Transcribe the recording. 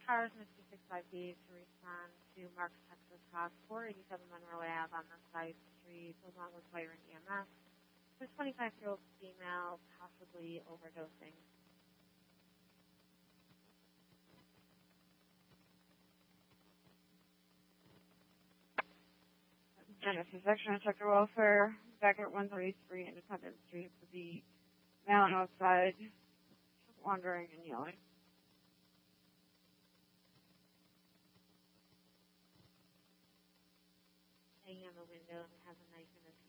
cars in the 265B to respond to Marks, Texas, Cox, 487 Monroe Ave on the side street, along with fire and EMS. The 25-year-old female possibly overdosing. Genesis Section Sector Welfare, back at 133 Independence Street for the man outside wandering and yelling. Hanging on the window and has a knife in his